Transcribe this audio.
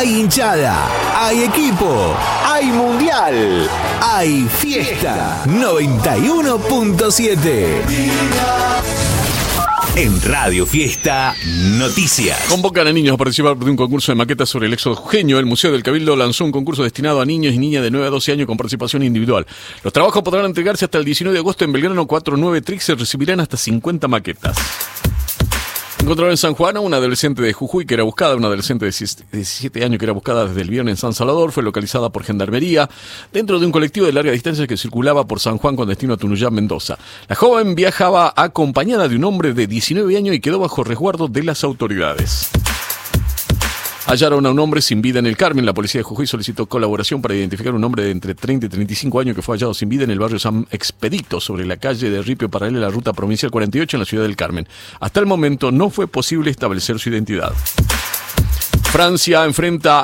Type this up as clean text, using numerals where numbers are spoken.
Hay hinchada, hay equipo, hay mundial, hay fiesta. 91.7. En Radio Fiesta, noticias. Convocan a niños a participar de un concurso de maquetas sobre el éxodo jujeño. El Museo del Cabildo lanzó un concurso destinado a niños y niñas de 9 a 12 años con participación individual. Los trabajos podrán entregarse hasta el 19 de agosto en Belgrano 49 Trix. Se recibirán hasta 50 maquetas. Encontraron en San Juan a una adolescente de Jujuy que era buscada, una adolescente de 17 años que era buscada desde el viernes en San Salvador, fue localizada por Gendarmería dentro de un colectivo de larga distancia que circulaba por San Juan con destino a Tunuyán, Mendoza. La joven viajaba acompañada de un hombre de 19 años y quedó bajo resguardo de las autoridades. Hallaron a un hombre sin vida en el Carmen. La policía de Jujuy solicitó colaboración para identificar un hombre de entre 30 y 35 años que fue hallado sin vida en el barrio San Expedito, sobre la calle de Ripio, paralela a la ruta provincial 48 en la ciudad del Carmen. Hasta el momento no fue posible establecer su identidad. Francia enfrenta